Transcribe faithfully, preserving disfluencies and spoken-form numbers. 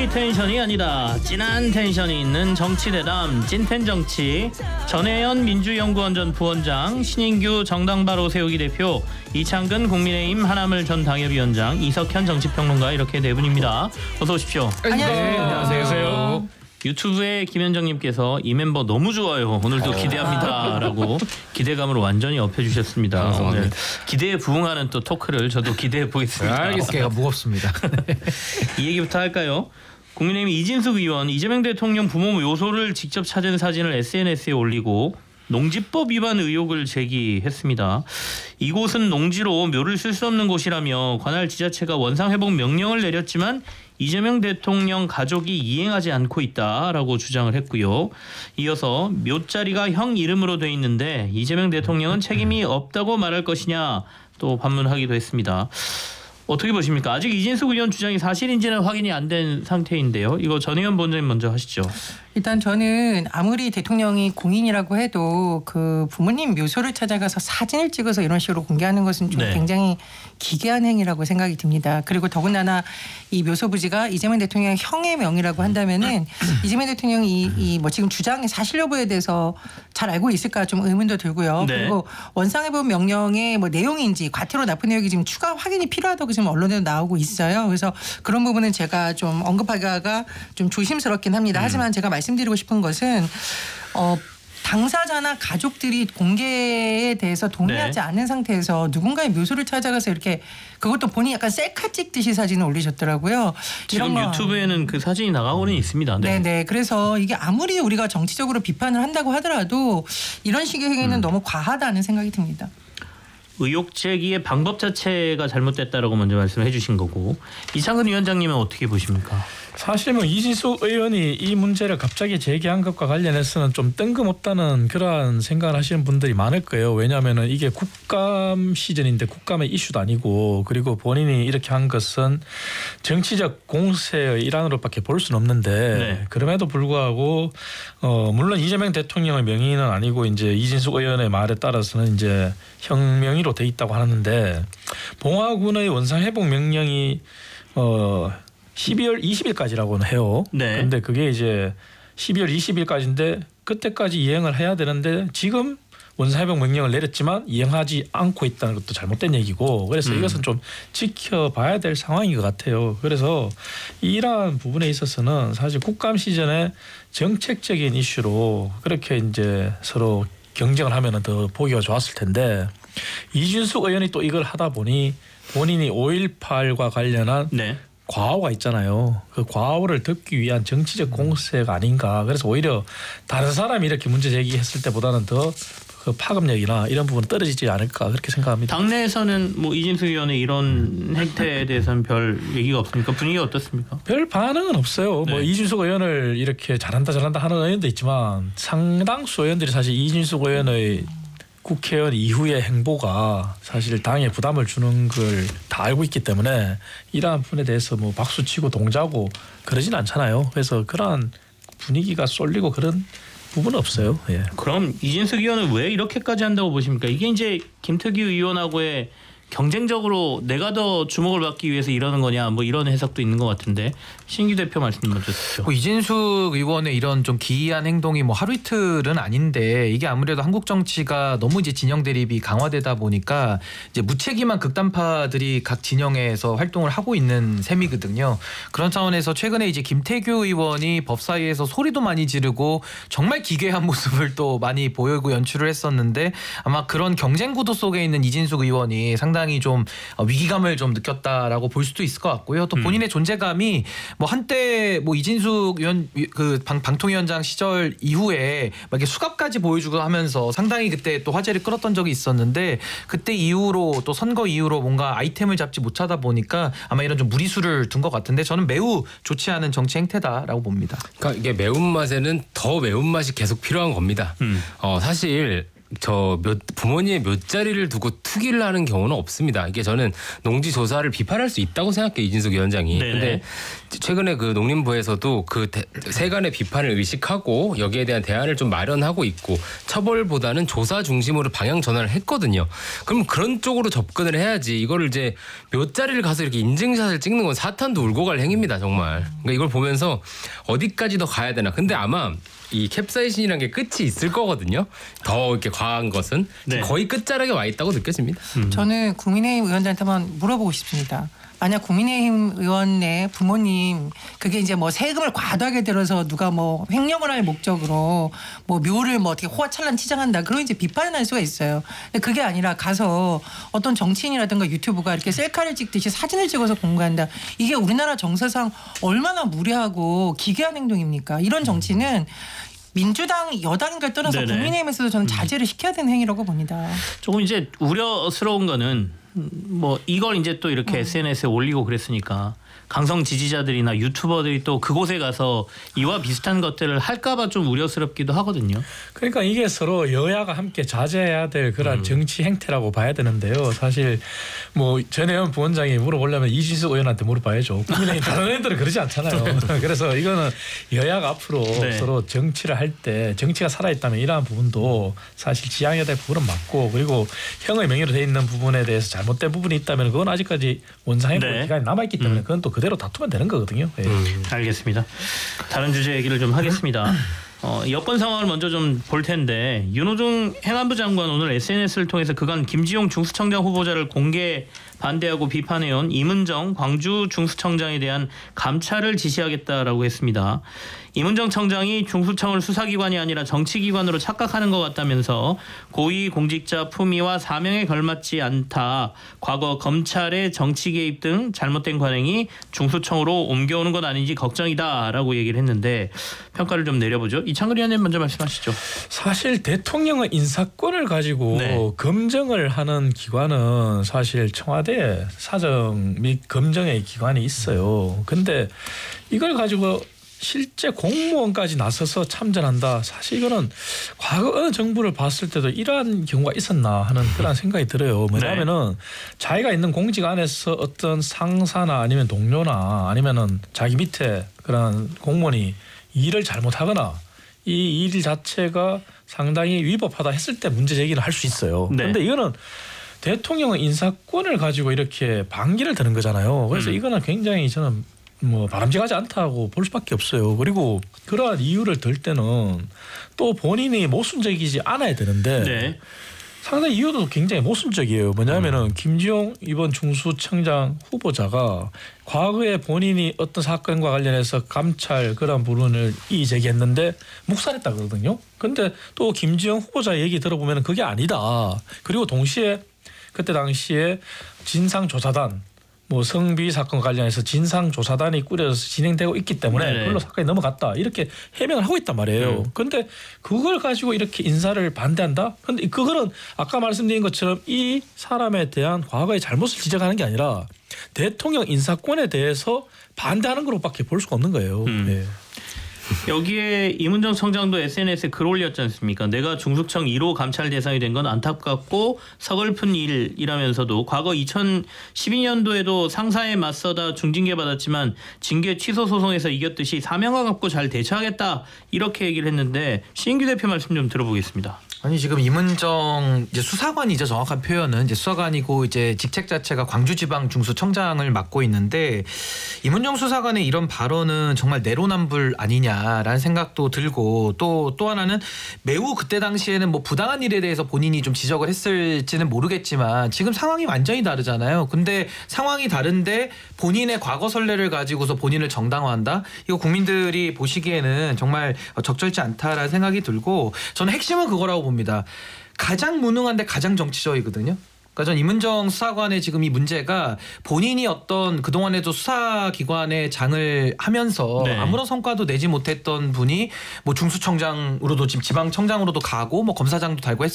텐션이 아니다. 진한 텐션이 있는 정치대담 찐텐정치. 전혜연 민주연구원 전 부원장, 신인규 정당 바로 세우기 대표, 이창근 국민의힘 하나물 전 당협위원장, 이석현 정치평론가, 이렇게 네 분입니다. 어서 오십시오. 안녕하세요. 네, 안녕하세요. 유튜브에 김현정님께서 이 멤버 너무 좋아요. 오늘도 기대합니다라고 기대감을 완전히 업해주셨습니다. 감사합니다. 오늘 기대에 부응하는 또 토크를 저도 기대해 보겠습니다. 어깨가 무겁습니다. 이 얘기부터 할까요? 국민의힘 이진숙 의원, 이재명 대통령 부모 묘소를 직접 찾은 사진을 에스엔에스에 올리고 농지법 위반 의혹을 제기했습니다. 이곳은 농지로 묘를 쓸 수 없는 곳이라며 관할 지자체가 원상회복 명령을 내렸지만 이재명 대통령 가족이 이행하지 않고 있다라고 주장을 했고요. 이어서 묘자리가 형 이름으로 돼 있는데 이재명 대통령은 책임이 없다고 말할 것이냐 또 반문하기도 했습니다. 어떻게 보십니까? 아직 이진숙 의원 주장이 사실인지는 확인이 안 된 상태인데요. 이거 전혜연 본부장님 먼저 하시죠. 일단 저는 아무리 대통령이 공인이라고 해도 그 부모님 묘소를 찾아가서 사진을 찍어서 이런 식으로 공개하는 것은 좀 네. 굉장히 기괴한 행위라고 생각이 듭니다. 그리고 더군다나 이 묘소 부지가 이재명 대통령의 형의 명이라고 한다면은 이재명 대통령이 이 뭐 지금 주장의 사실 여부에 대해서 잘 알고 있을까 좀 의문도 들고요. 네. 그리고 원상회복 명령의 뭐 내용인지 과태료 납부 내역이 지금 추가 확인이 필요하다고 지금 언론에도 나오고 있어요. 그래서 그런 부분은 제가 좀 언급하기가 좀 조심스럽긴 합니다. 하지만 제가 말씀드리고 싶은 것은 어. 당사자나 가족들이 공개에 대해서 동의하지 네. 않은 상태에서 누군가의 묘소를 찾아가서 이렇게 그것도 본인이 약간 셀카 찍듯이 사진을 올리셨더라고요. 지금 이런 거. 유튜브에는 그 사진이 나가고는 있습니다. 네. 네네. 그래서 이게 아무리 우리가 정치적으로 비판을 한다고 하더라도 이런 식의 행위는 음. 너무 과하다는 생각이 듭니다. 의혹 제기의 방법 자체가 잘못됐다라고 먼저 말씀해 주신 거고, 이창근 위원장님은 어떻게 보십니까? 사실 뭐 이진숙 의원이 이 문제를 갑자기 제기한 것과 관련해서는 좀 뜬금없다는 그러한 생각을 하시는 분들이 많을 거예요. 왜냐하면은 이게 국감 시즌인데 국감의 이슈도 아니고, 그리고 본인이 이렇게 한 것은 정치적 공세의 일환으로밖에 볼 수는 없는데 네. 그럼에도 불구하고 어 물론 이재명 대통령의 명의는 아니고 이제 이진숙 의원의 말에 따라서는 이제 형 명의로 돼 있다고 하는데, 봉화군의 원상회복 명령이 어 십이월 이십일까지라고는 해요. 네. 근데 그게 이제 십이월 이십일까지인데 그때까지 이행을 해야 되는데 지금 원상회복 명령을 내렸지만 이행하지 않고 있다는 것도 잘못된 얘기고, 그래서 음. 이것은 좀 지켜봐야 될 상황인 것 같아요. 그래서 이러한 부분에 있어서는 사실 국감 시즌에 정책적인 이슈로 그렇게 이제 서로 경쟁을 하면은 더 보기가 좋았을 텐데, 이준숙 의원이 또 이걸 하다 보니 본인이 오일팔과 관련한 네. 과오가 있잖아요. 그 과오를 덮기 위한 정치적 공세가 아닌가. 그래서 오히려 다른 사람이 이렇게 문제 제기했을 때보다는 더 그 파급력이나 이런 부분 떨어지지 않을까 그렇게 생각합니다. 당내에서는 뭐 이진숙 의원의 이런 행태에 대해서는 별 얘기가 없습니까? 분위기가 어떻습니까? 별 반응은 없어요. 네. 뭐 이준숙 의원을 이렇게 잘한다 잘한다 하는 의원도 있지만 상당수 의원들이 사실 이준숙 의원의 국회의원 이후의 행보가 사실 당에 부담을 주는 걸 다 알고 있기 때문에 이러한 부분에 대해서 뭐 박수치고 동자고 그러진 않잖아요. 그래서 그러한 분위기가 쏠리고 그런 부분은 없어요. 예. 그럼 이진숙 의원은 왜 이렇게까지 한다고 보십니까? 이게 이제 김특희 의원하고의 경쟁적으로 내가 더 주목을 받기 위해서 이러는 거냐, 뭐 이런 해석도 있는 것 같은데, 신규 대표 말씀 먼저 듣죠. 뭐 이진숙 의원의 이런 좀 기이한 행동이 뭐 하루 이틀은 아닌데, 이게 아무래도 한국 정치가 너무 이제 진영 대립이 강화되다 보니까 이제 무책임한 극단파들이 각 진영에서 활동을 하고 있는 셈이거든요. 그런 차원에서 최근에 이제 김태규 의원이 법사위에서 소리도 많이 지르고 정말 기괴한 모습을 또 많이 보이고 연출을 했었는데, 아마 그런 경쟁 구도 속에 있는 이진숙 의원이 상당히 좀 위기감을 좀 느꼈다라고 볼 수도 있을 것 같고요. 또 본인의 음. 존재감이 뭐 한때 뭐 이진숙 의원 그 방, 방통위원장 시절 이후에 막 이렇게 수갑까지 보여주고 하면서 상당히 그때 또 화제를 끌었던 적이 있었는데, 그때 이후로 또 선거 이후로 뭔가 아이템을 잡지 못하다 보니까 아마 이런 좀 무리수를 둔 것 같은데, 저는 매우 좋지 않은 정치 행태다라고 봅니다. 그러니까 이게 매운맛에는 더 매운맛이 계속 필요한 겁니다. 음. 어, 사실 저 몇 부모님의 몇 자리를 두고 투기를 하는 경우는 없습니다. 이게 저는 농지 조사를 비판할 수 있다고 생각해요, 이진숙 위원장이. 네네. 근데 최근에 그 농림부에서도 그 대, 세간의 비판을 의식하고 여기에 대한 대안을 좀 마련하고 있고 처벌보다는 조사 중심으로 방향 전환을 했거든요. 그럼 그런 쪽으로 접근을 해야지 이거를 이제 몇 자리를 가서 이렇게 인증샷을 찍는 건 사탄도 울고 갈 행위입니다, 정말. 그러니까 이걸 보면서 어디까지 더 가야 되나. 근데 아마 이 캡사이신이라는 게 끝이 있을 거거든요. 더 이렇게 과한 것은 네. 거의 끝자락에 와 있다고 느껴집니다. 음. 저는 국민의힘 의원들한테 한번 물어보고 싶습니다. 만약 국민의힘 의원의 부모님 그게 이제 뭐 세금을 과도하게 들어서 누가 뭐 횡령을 할 목적으로 뭐 묘를 뭐 어떻게 호화찬란 치장한다 그런 이제 비판을 할 수가 있어요. 근데 그게 아니라 가서 어떤 정치인이라든가 유튜브가 이렇게 셀카를 찍듯이 사진을 찍어서 공개한다. 이게 우리나라 정서상 얼마나 무례하고 기괴한 행동입니까? 이런 정치는 민주당 여당인가를 떠나서 네네. 국민의힘에서도 저는 자제를 시켜야 되는 행위라고 봅니다. 조금 이제 우려스러운 거는 뭐 이걸 이제 또 이렇게 음. 에스엔에스에 올리고 그랬으니까 강성 지지자들이나 유튜버들이 또 그곳에 가서 이와 비슷한 것들을 할까봐 좀 우려스럽기도 하거든요. 그러니까 이게 서로 여야가 함께 자제해야 될 그런 음. 정치 행태라고 봐야 되는데요. 사실 뭐 전혜연 부원장이 물어보려면 이진숙 의원한테 물어봐야죠. 국민의힘 다른 의원들은 그러지 않잖아요. 그래서 이거는 여야가 앞으로 네. 서로 정치를 할 때 정치가 살아있다면 이러한 부분도 사실 지향해야 될 부분은 맞고 그리고 형의 명예로 돼 있는 부분에 대해서 잘못된 부분이 있다면 그건 아직까지 원상회복 네. 기간이 남아있기 때문에 음. 그건 또 그대로 다투면 되는 거거든요. 예. 알겠습니다. 다른 주제 얘기를 좀 하겠습니다. 어, 여권 상황을 먼저 좀 볼 텐데 윤호중 행안부 장관 오늘 에스엔에스를 통해서 그간 김지용 중수청장 후보자를 공개 반대하고 비판해온 이문정 광주 중수청장에 대한 감찰을 지시하겠다라고 했습니다. 이문정 청장이 중수청을 수사기관이 아니라 정치기관으로 착각하는 것 같다면서 고위공직자 품위와 사명에 걸맞지 않다. 과거 검찰의 정치 개입 등 잘못된 관행이 중수청으로 옮겨오는 것 아닌지 걱정이다라고 얘기를 했는데 평가를 좀 내려보죠. 이창근 의원님 먼저 말씀하시죠. 사실 대통령의 인사권을 가지고 네. 검증을 하는 기관은 사실 청와대 사정 및 검증의 기관이 있어요. 근데 이걸 가지고 실제 공무원까지 나서서 참전한다. 사실 이거는 과거 어느 정부를 봤을 때도 이러한 경우가 있었나 하는 그런 생각이 들어요. 뭐냐면은 자기가 있는 공직 안에서 어떤 상사나 아니면 동료나 아니면은 자기 밑에 그런 공무원이 일을 잘못하거나 이 일 자체가 상당히 위법하다 했을 때 문제 제기를 할 수 있어요. 그런데 네. 이거는 대통령의 인사권을 가지고 이렇게 반기를 드는 거잖아요. 그래서 음. 이거는 굉장히 저는 뭐 바람직하지 않다고 볼 수밖에 없어요. 그리고 그러한 이유를 들 때는 또 본인이 모순적이지 않아야 되는데 네. 상당히 이유도 굉장히 모순적이에요. 뭐냐면은 음. 김지용 이번 중수청장 후보자가 과거에 본인이 어떤 사건과 관련해서 감찰 그런 부분을 이의 제기했는데 묵살했다 그러거든요. 근데 또 김지용 후보자 얘기 들어보면 그게 아니다. 그리고 동시에 그때 당시에 진상조사단 뭐 성비 사건 관련해서 진상조사단이 꾸려서 진행되고 있기 때문에 네네. 그걸로 사건이 넘어갔다 이렇게 해명을 하고 있단 말이에요. 그런데 음. 그걸 가지고 이렇게 인사를 반대한다? 그런데 그거는 아까 말씀드린 것처럼 이 사람에 대한 과거의 잘못을 지적하는 게 아니라 대통령 인사권에 대해서 반대하는 것으로밖에 볼 수가 없는 거예요. 음. 네. 여기에 이문정 청장도 에스엔에스에 글 올렸지 않습니까? 내가 중수청 일 호 감찰 대상이 된 건 안타깝고 서글픈 일이라면서도 과거 이천십이 년도에도 상사에 맞서다 중징계 받았지만 징계 취소 소송에서 이겼듯이 사명감 갖고 잘 대처하겠다 이렇게 얘기를 했는데 신인규 대표 말씀 좀 들어보겠습니다. 아니 지금 이문정 이제 수사관이죠. 정확한 표현은 이제 수사관이고 이제 직책 자체가 광주지방중수청장을 맡고 있는데 이문정 수사관의 이런 발언은 정말 내로남불 아니냐라는 생각도 들고 또 또 하나는 매우 그때 당시에는 뭐 부당한 일에 대해서 본인이 좀 지적을 했을지는 모르겠지만 지금 상황이 완전히 다르잖아요. 근데 상황이 다른데 본인의 과거 선례를 가지고서 본인을 정당화한다? 이거 국민들이 보시기에는 정말 적절치 않다라는 생각이 들고 저는 핵심은 그거라고 봅니다. 가장 무능한데 가장 정치적이거든요. 그러니까 전 이문정 수사관의 지금 이 문제가 본인이 어떤 그동안에도 수사기관의 장을 하면서 네. 아무런 성과도 내지 못했던 분이 뭐 중수청장으로도 지금 지방청장으로도 가고 뭐 검사장도 달고 했